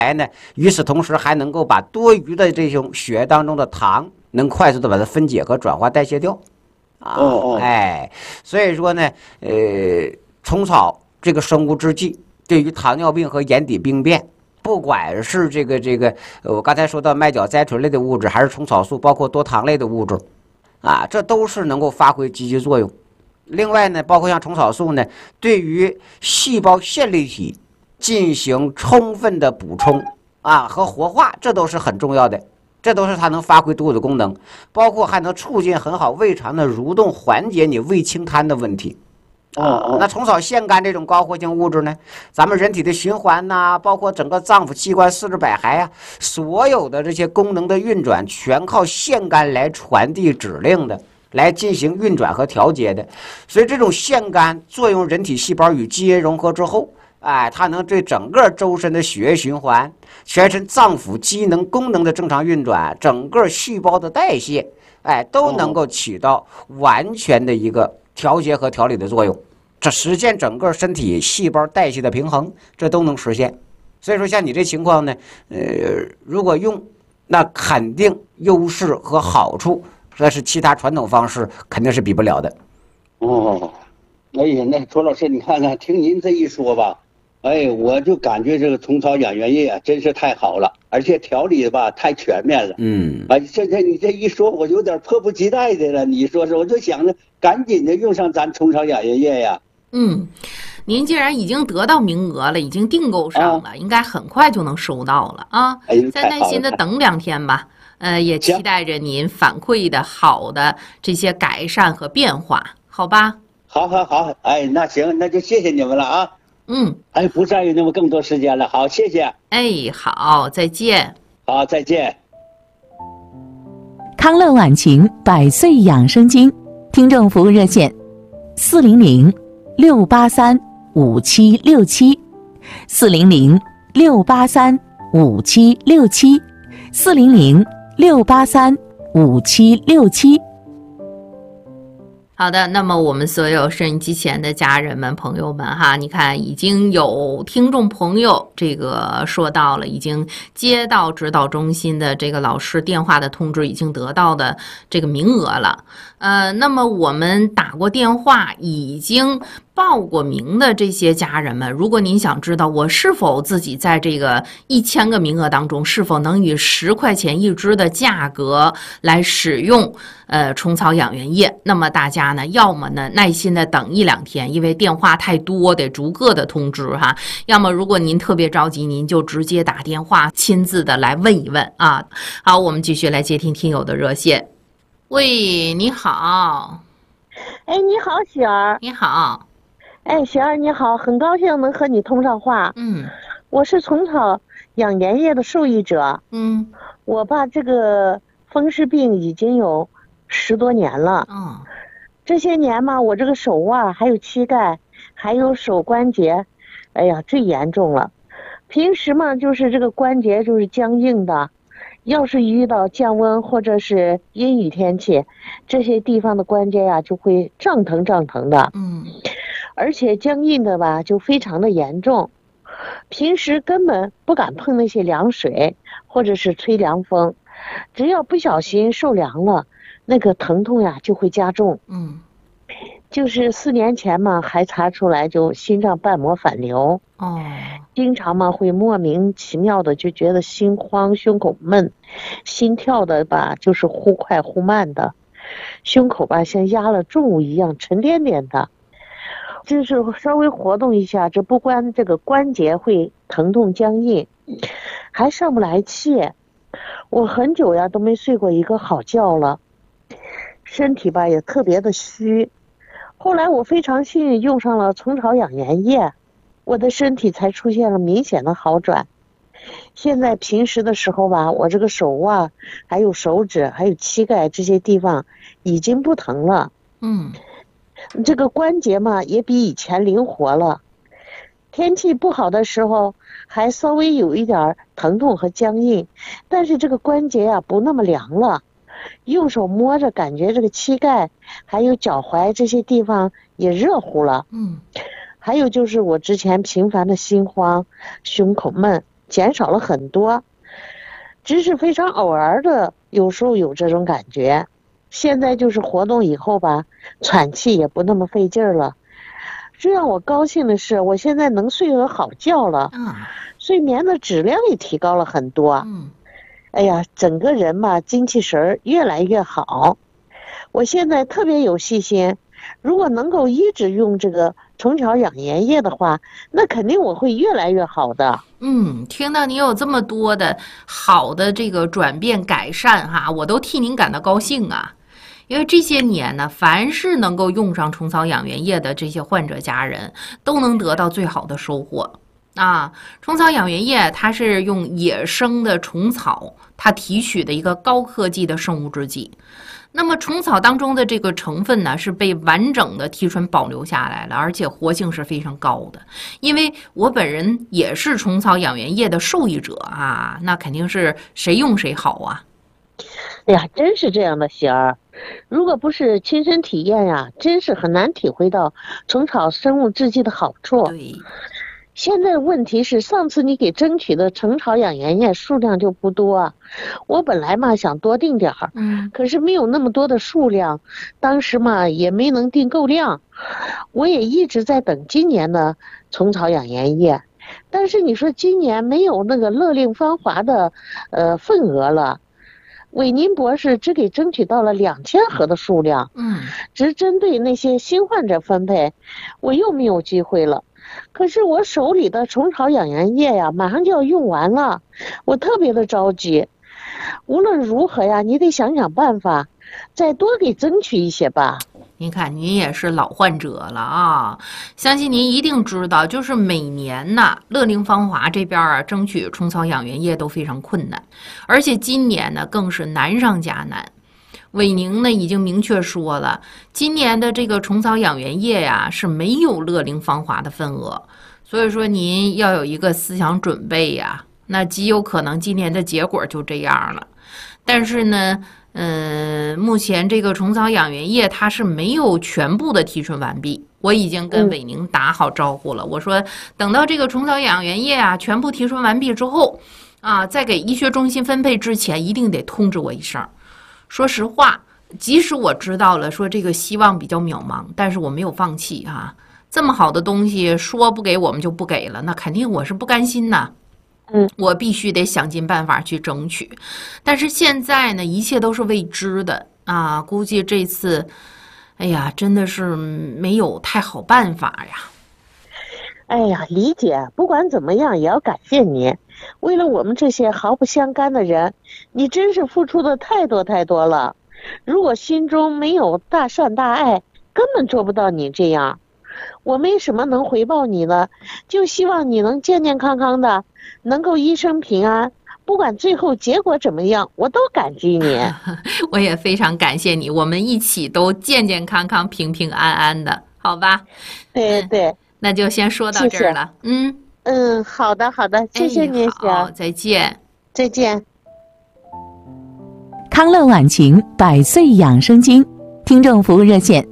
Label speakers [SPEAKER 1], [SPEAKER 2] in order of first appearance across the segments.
[SPEAKER 1] 与此同时还能够把多余的这种血液当中的糖能快速的把它分解和转化代谢掉所以说呢虫草这个生物制剂对于糖尿病和眼底病变，不管是这个我刚才说到麦角甾醇类的物质，还是虫草素，包括多糖类的物质这都是能够发挥积极作用。另外呢，包括像虫草素呢，对于细胞线粒体进行充分的补充和活化，这都是很重要的，这都是它能发挥多有的功能，包括还能促进很好胃肠的蠕动，缓解你胃清瘫的问题。那虫草腺苷这种高活性物质呢，咱们人体的循环包括整个脏腑器官四肢百骸所有的这些功能的运转，全靠腺苷来传递指令的，来进行运转和调节的。所以这种腺苷作用人体细胞与基因融合之后，它能对整个周身的血液循环、全身脏腑机能功能的正常运转、整个细胞的代谢，都能够起到完全的一个调节和调理的作用，这实现整个身体细胞代谢的平衡，这都能实现。所以说像你这情况呢，如果用，那肯定优势和好处，这是其他传统方式肯定是比不了的。
[SPEAKER 2] 哎呀，那卓老师，你看看，听您这一说吧，我就感觉这个虫草养元液真是太好了，而且调理吧太全面了。现在你这一说，我有点迫不及待的了。你说说，我就想着赶紧的用上咱虫草养元液呀。
[SPEAKER 3] 您既然已经得到名额了，已经订购上了，应该很快就能收到了啊！再耐心的等2天吧。也期待着您反馈的好的这些改善和变化，好吧？
[SPEAKER 2] 好，那行，那就谢谢你们了啊。不占用那么更多时间了。好，谢谢。
[SPEAKER 3] 好，再见。
[SPEAKER 2] 好，再见。
[SPEAKER 4] 康乐晚晴100岁养生经听众服务热线400-683-5767，400-683-5767。
[SPEAKER 3] 好的，那么我们所有收音机前的家人们、朋友们哈，你看已经有听众朋友这个说到了，已经接到指导中心的这个老师电话的通知，已经得到的这个名额了。那么我们打过电话已经报过名的这些家人们，如果您想知道我是否自己在这个1000个名额当中，是否能以10块钱一支的价格来使用虫草养元液，那么大家呢，要么呢耐心的等1-2天，因为电话太多，得逐个的通知哈。要么如果您特别着急，您就直接打电话亲自的来问一问啊。好，我们继续来接听听友的热线。喂，你好。
[SPEAKER 5] 你好，雪儿。
[SPEAKER 3] 你好。
[SPEAKER 5] 雪儿你好，很高兴能和你通上话。我是虫草养元液的受益者。我把这个风湿病已经有10多年了。这些年嘛，我这个手腕还有膝盖还有手关节最严重了。平时嘛就是这个关节就是僵硬的，要是遇到降温或者是阴雨天气，这些地方的关节就会胀疼的。而且僵硬的吧就非常的严重，平时根本不敢碰那些凉水或者是吹凉风，只要不小心受凉了，那个疼痛就会加重。就是4年前嘛还查出来就心脏瓣膜反流。经常嘛会莫名其妙的就觉得心慌、胸口闷，心跳的吧就是忽快忽慢的，胸口吧像压了重物一样沉甸甸的。就是稍微活动一下，这不光这个关节会疼痛僵硬，还上不来气。我很久都没睡过一个好觉了，身体吧也特别的虚。后来我非常幸运用上了虫草养元液，我的身体才出现了明显的好转。现在平时的时候吧，我这个手腕还有手指还有膝盖这些地方已经不疼了。这个关节嘛也比以前灵活了，天气不好的时候还稍微有一点疼痛和僵硬，但是这个关节不那么凉了，用手摸着感觉这个膝盖还有脚踝这些地方也热乎了。还有就是我之前频繁的心慌、胸口闷， 减少了很多，只是非常偶尔的有时候有这种感觉。现在就是活动以后吧，喘气也不那么费劲了。最让我高兴的是，我现在能睡个好觉了，睡眠的质量也提高了很多。哎呀，整个人吧，精气神越来越好。我现在特别有信心，如果能够一直用这个虫草养颜液的话，那肯定我会越来越好的。
[SPEAKER 3] 听到你有这么多的好的这个转变改善哈，我都替您感到高兴啊。因为这些年呢，凡是能够用上虫草养颜液的这些患者家人，都能得到最好的收获啊。虫草养颜液它是用野生的虫草它提取的一个高科技的生物制剂。那么虫草当中的这个成分呢，是被完整的提纯保留下来了，而且活性是非常高的。因为我本人也是虫草养颜液的受益者啊，那肯定是谁用谁好啊。
[SPEAKER 5] 哎呀，真是这样的，喜儿。如果不是亲身体验呀，真是很难体会到虫草生物制剂的好处。
[SPEAKER 3] 对。
[SPEAKER 5] 现在的问题是，上次你给争取的虫草养颜液数量就不多，我本来嘛想多订点儿，可是没有那么多的数量，当时嘛也没能订够量，我也一直在等今年的虫草养颜液，但是你说今年没有那个乐令芳华的份额了。韦宁博士只给争取到了2000盒的数量，只针对那些新患者分配，我又没有机会了。可是我手里的虫草养颜液呀，马上就要用完了，我特别的着急。无论如何呀，你得想想办法，再多给争取一些吧。
[SPEAKER 3] 您看，您也是老患者了啊，相信您一定知道，就是每年呢，乐令芳华这边啊，争取虫草养颜液都非常困难，而且今年呢，更是难上加难。韦宁呢已经明确说了，今年的这个虫草养颜液呀是没有乐令芳华的份额，所以说您要有一个思想准备呀，那极有可能今年的结果就这样了。但是呢，目前这个虫草养颜液它是没有全部的提纯完毕，我已经跟韦宁打好招呼了，我说等到这个虫草养颜液啊全部提纯完毕之后啊，在给医学中心分配之前，一定得通知我一声。说实话，即使我知道了说这个希望比较渺茫，但是我没有放弃啊。这么好的东西说不给我们就不给了，那肯定我是不甘心呐。我必须得想尽办法去争取。但是现在呢，一切都是未知的啊，估计这次哎呀真的是没有太好办法呀。
[SPEAKER 5] 哎呀，理解，不管怎么样也要感谢你，为了我们这些毫不相干的人，你真是付出的太多太多了。如果心中没有大善大爱，根本做不到你这样。我没什么能回报你的，就希望你能健健康康的，能够一生平安。不管最后结果怎么样，我都感激你。
[SPEAKER 3] 我也非常感谢你，我们一起都健健康康、平平安安的，好吧？
[SPEAKER 5] 对对。
[SPEAKER 3] 那就先说到这儿了。
[SPEAKER 5] 好的好的，谢谢你，
[SPEAKER 3] 好，再见，
[SPEAKER 5] 再见。
[SPEAKER 4] 康乐晚晴百岁养生经听众服务热线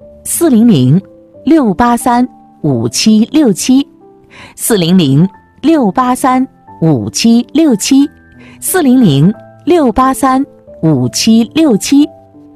[SPEAKER 4] 400-683-5767，400-683-5767。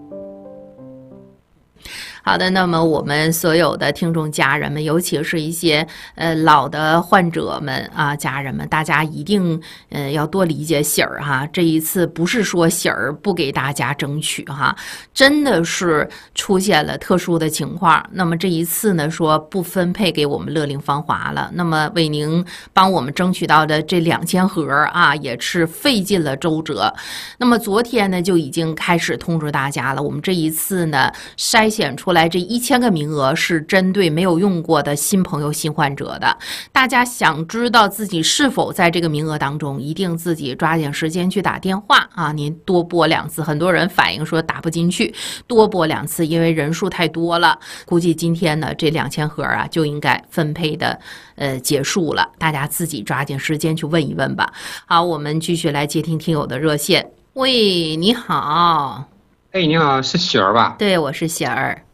[SPEAKER 3] 好的，那么我们所有的听众家人们，尤其是一些老的患者们啊，家人们，大家一定要多理解喜儿哈。这一次不是说喜儿不给大家争取哈，真的是出现了特殊的情况。那么这一次呢，说不分配给我们乐令芳华了。那么为您帮我们争取到的这2000盒啊，也是费尽了周折。那么昨天呢，就已经开始通知大家了。我们这一次呢，筛选出来这1000个名额是针对没有用过的新朋友、新患者的。大家想知道自己是否在这个名额当中，一定自己抓紧时间去打电话啊！您多拨2次，很多人反映说打不进去，多拨2次，因为人数太多了。估计今天呢，这2000盒啊就应该分配的结束了，大家自己抓紧时间去问一问吧。好，我们继续来接听听友的热线。喂，你好。
[SPEAKER 6] 哎，你好，是喜儿吧？
[SPEAKER 3] 对，我是喜儿。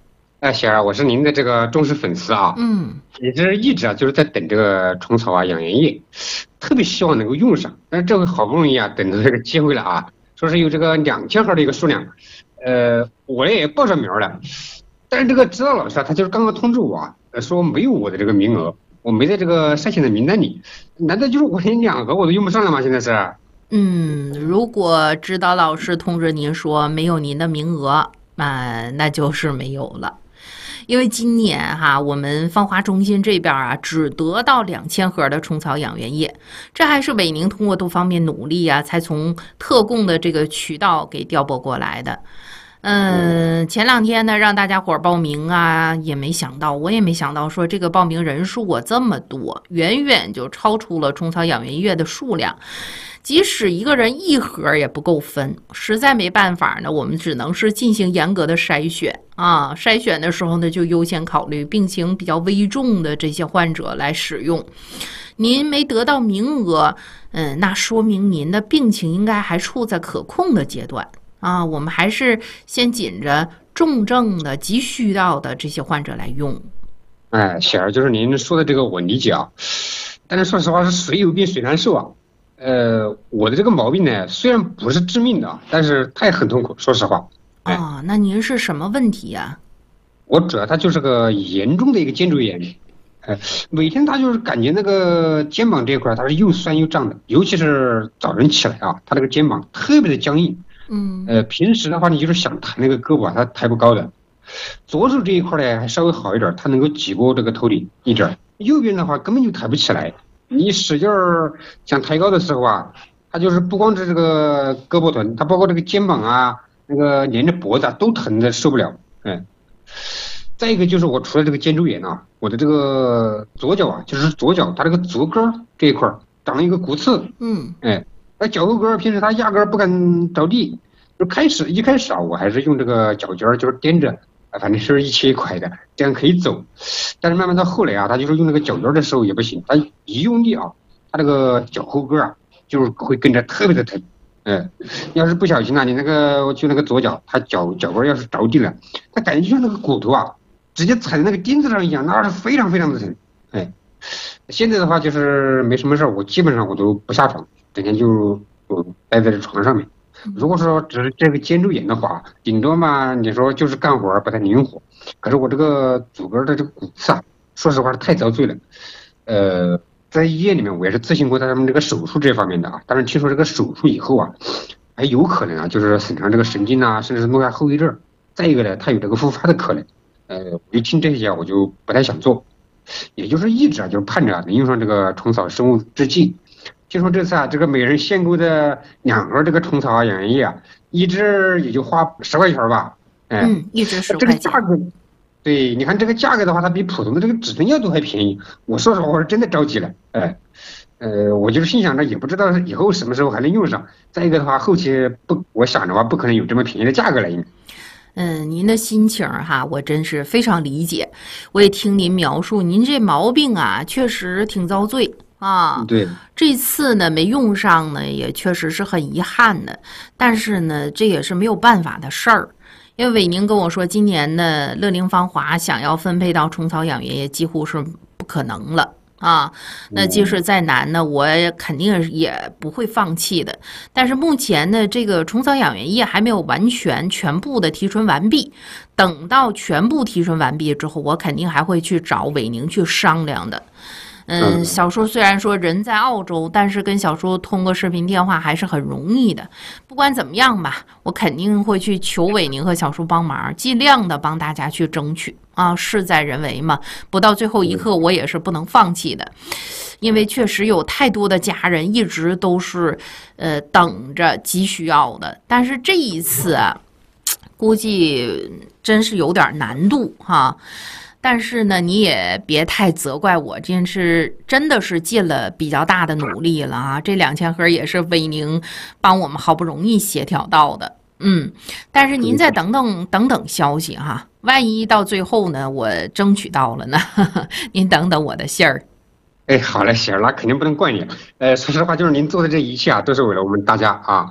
[SPEAKER 6] 雪儿，我是您的这个忠实粉丝啊。也是一直就是在等这个虫草养颜液，特别希望能够用上。但是这回好不容易等到这个机会了啊，说是有这个2000盒的一个数量，我也报上名了。但是这个指导老师他就是刚刚通知我说没有我的这个名额，我没在这个筛选的名单里。难道就是我连2盒我都用不上了吗？现在是？
[SPEAKER 3] 如果指导老师通知您说没有您的名额，那就是没有了。因为今年我们芳华中心这边只得到2000盒的虫草养颜液，这还是伟宁通过多方面努力才从特供的这个渠道给调拨过来的。前2天呢，让大家伙报名也没想到，我也没想到说这个报名人数这么多，远远就超出了虫草养颜液的数量。即使一个人1盒也不够分，实在没办法呢，我们只能是进行严格的筛选筛选的时候呢，就优先考虑病情比较危重的这些患者来使用。您没得到名额，那说明您的病情应该还处在可控的阶段我们还是先紧着重症的、急需要的这些患者来用。
[SPEAKER 6] 雪儿，就是您说的这个我理解但是说实话是谁有病谁难受我的这个毛病呢，虽然不是致命的，但是它也很痛苦，说实话。
[SPEAKER 3] 那您是什么问题呀？
[SPEAKER 6] 我主要它就是个严重的一个肩周炎，每天他就是感觉那个肩膀这块它是又酸又胀的，尤其是早晨起来他这个肩膀特别的僵硬。平时的话你就是想抬那个胳膊它抬不高的。左手这一块呢还稍微好一点，它能够挤过这个头顶一点，右边的话根本就抬不起来。你使劲想抬高的时候它就是不光是这个胳膊疼，它包括这个肩膀那个连着脖子都疼的受不了。再一个就是我除了这个肩周炎我的这个左脚就是左脚它这个足跟这一块长了一个骨刺。那脚后跟平时它压根不敢着地，就一开始我还是用这个脚尖就是掂着，反正是一切一块的，这样可以走。但是慢慢到后来它就是用那个脚尖的时候也不行，它一用力它这个脚后跟就是会跟着特别的疼。要是不小心你那个就那个左脚，它脚跟要是着地了，它感觉就像那个骨头直接踩在那个钉子上一样，那是非常非常的疼。现在的话就是没什么事我基本上我都不下床，整天就待在这床上面。如果说只是这个肩周炎的话，顶多你说就是干活不太灵活。可是我这个足跟的这个骨刺说实话是太遭罪了。在医院里面我也是咨询过他们这个手术这方面的但是听说这个手术以后还有可能就是损伤这个神经甚至是落下后遗症。再一个呢，它有这个复发的可能。我一听这些我就不太想做，也就是一直就是盼着能用上这个虫草生物制剂。听说这次这个每人限购的2盒这个虫草养颜液一支也就花10块钱吧。
[SPEAKER 3] 一支10块钱。
[SPEAKER 6] 这个价格，对，你看这个价格的话，它比普通的这个止疼药都还便宜。我说实话，我是真的着急了。我就是心想着也不知道以后什么时候还能用上。再一个的话，后期我想着不可能有这么便宜的价格了。
[SPEAKER 3] 您的心情我真是非常理解。我也听您描述，您这毛病确实挺遭罪。
[SPEAKER 6] 对，
[SPEAKER 3] 这次呢没用上呢，也确实是很遗憾的。但是呢，这也是没有办法的事儿。因为伟宁跟我说，今年呢乐龄芳华想要分配到虫草养颜液几乎是不可能了那即使再难呢，我肯定也不会放弃的。但是目前呢，这个虫草养颜液还没有全部的提纯完毕。等到全部提纯完毕之后，我肯定还会去找伟宁去商量的。小叔虽然说人在澳洲，但是跟小叔通过视频电话还是很容易的。不管怎么样吧，我肯定会去求伟宁和小叔帮忙，尽量的帮大家去争取事在人为嘛，不到最后一刻我也是不能放弃的。因为确实有太多的家人一直都是等着急需要的，但是这一次估计真是有点难度但是呢，你也别太责怪我，真的是尽了比较大的努力了这2000盒也是伟宁帮我们好不容易协调到的。但是您再等等消息万一到最后呢，我争取到了呢，您等等我的信儿。
[SPEAKER 6] 好嘞，行，那肯定不能怪你。说实话，就是您做的这一切都是为了我们大家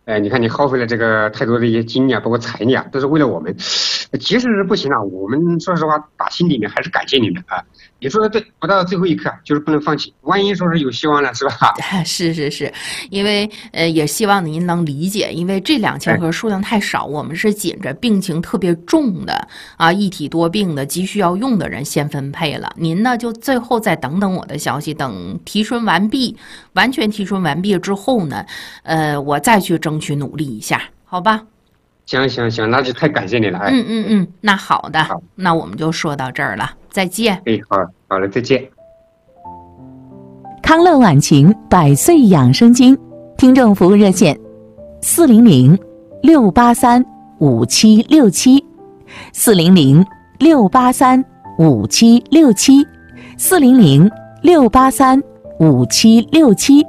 [SPEAKER 6] 你看你耗费了这个太多的一些精力啊，包括财力啊，都是为了我们。即使是不行了，我们说实话，打心里面还是感谢你的啊。你说的对，不到最后一刻就是不能放弃，万一说是有希望了，是吧？
[SPEAKER 3] 是，因为也希望您能理解，因为这2000盒数量太少，我们是紧着病情特别重的啊，一体多病的急需要用的人先分配了。您呢就最后再等等我的消息，等提纯完毕，完全提纯完毕之后呢，我再去争取努力一下，好吧？
[SPEAKER 6] 行，那就太感谢你了。
[SPEAKER 3] 那好的，那我们就说到这儿了，再见。
[SPEAKER 6] 好了，再见。
[SPEAKER 4] 康乐晚晴100岁养生经听众服务热线400-683-5767，400-683-5767。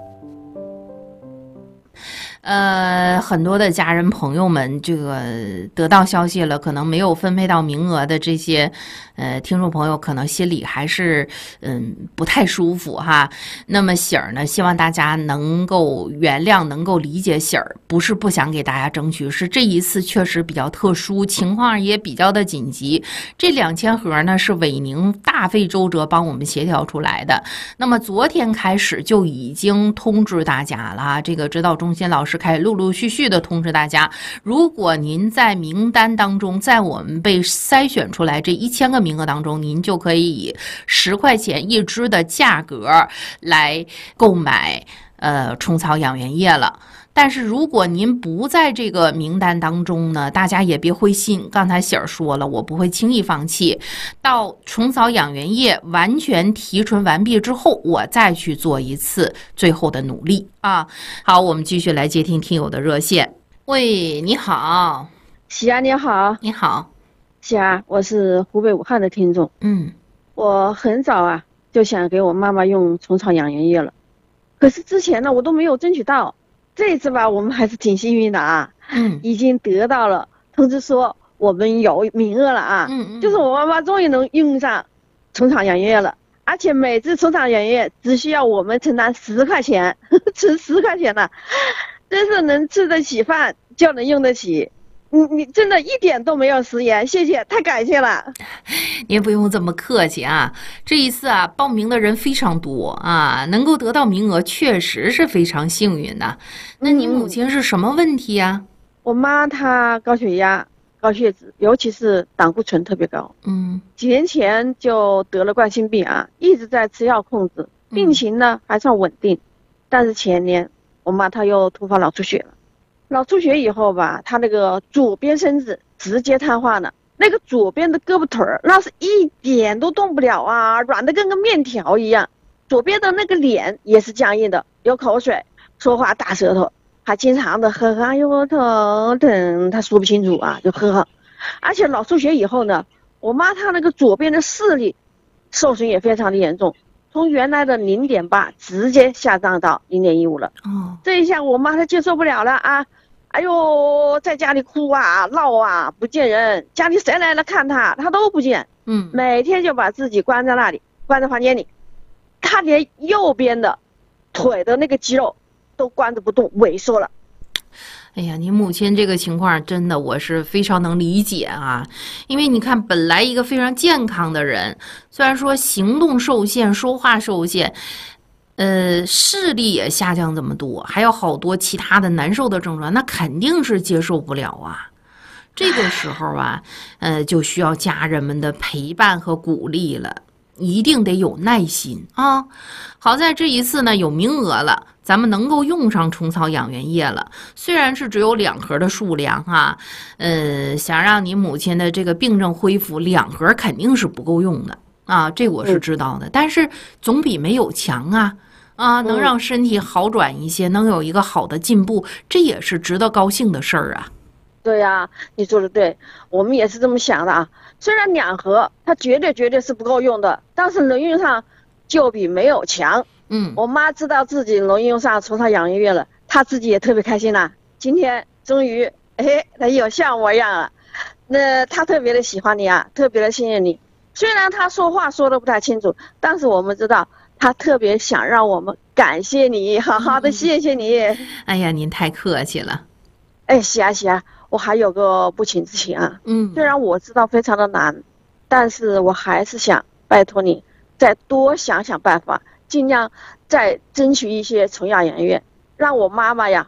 [SPEAKER 3] 很多的家人朋友们，这个得到消息了，可能没有分配到名额的这些听众朋友，可能心里还是不太舒服哈。那么喜儿呢，希望大家能够原谅，能够理解喜儿，不是不想给大家争取，是这一次确实比较特殊，情况也比较的紧急。这2000盒呢是伟宁大费周折帮我们协调出来的。那么昨天开始就已经通知大家了，这个指导中心老师开始陆续的通知大家，如果您在名单当中，在我们被筛选出来这1000个名额当中，您就可以以10块钱一支的价格来购买虫草养元液了。但是如果您不在这个名单当中呢，大家也别灰心，刚才喜儿说了，我不会轻易放弃，到虫草养元液完全提纯完毕之后，我再去做一次最后的努力啊。好，我们继续来接听听友的热线。喂，你好。
[SPEAKER 7] 喜儿你好。
[SPEAKER 3] 你好。
[SPEAKER 7] 喜儿，我是湖北武汉的听众。我很早啊就想给我妈妈用虫草养元液了，可是之前呢我都没有争取到。这次吧，我们还是挺幸运的啊，已经得到了通知说我们有名额了啊，就是我妈妈终于能用上虫草养元液了，而且每支虫草养元液只需要我们承担10块钱，吃10块钱了，真是能吃得起饭就能用得起。你真的一点都没有食言，谢谢，太感谢了。
[SPEAKER 3] 您不用这么客气啊，这一次啊报名的人非常多啊，能够得到名额确实是非常幸运的。那你母亲是什么问题呀？
[SPEAKER 7] 我妈她高血压、高血脂，尤其是胆固醇特别高。几年前就得了冠心病啊，一直在吃药控制，病情呢还算稳定。但是前年我妈她又突发脑出血了。脑出血以后吧，他那个左边身子直接瘫痪了，那个左边的胳膊腿儿那是一点都动不了啊，软的跟个面条一样。左边的那个脸也是僵硬的，有口水，说话大舌头，还经常的呵呵，哎呦头疼，他说不清楚啊，就呵呵。而且脑出血以后呢，我妈她那个左边的视力受损也非常的严重，从原来的0.8直接下降到0.15了。这一下我妈她接受不了了啊。哎呦，在家里哭啊闹啊，不见人，家里谁来了看她都不见。每天就把自己关在那里，关在房间里，她连右边的腿的那个肌肉都关着不动，萎缩了。
[SPEAKER 3] 哎呀，您母亲这个情况真的我是非常能理解啊，因为你看本来一个非常健康的人，虽然说行动受限，说话受限，视力也下降这么多，还有好多其他的难受的症状，那肯定是接受不了啊。这个时候啊，就需要家人们的陪伴和鼓励了，一定得有耐心啊。好在这一次呢有名额了，咱们能够用上虫草养元液了，虽然是只有2盒的数量啊，想让你母亲的这个病症恢复，2盒肯定是不够用的啊，这我是知道的，但是总比没有强啊，能让身体好转一些，能有一个好的进步，这也是值得高兴的事儿啊。
[SPEAKER 7] 对呀，你说的对，我们也是这么想的啊。虽然2盒它绝对是不够用的，但是能用上就比没有强。我妈知道自己能用上虫草养元液了，她自己也特别开心了。今天终于，她有像我一样了。那她特别的喜欢你啊，特别的信任你。虽然她说话说的不太清楚，但是我们知道她特别想让我们感谢你，好好的谢谢你。
[SPEAKER 3] 哎呀，您太客气了。
[SPEAKER 7] 哎，喜啊，我还有个不情之请啊。虽然我知道非常的难，但是我还是想拜托你再多想想办法，尽量再争取一些纯养颜院，让我妈妈呀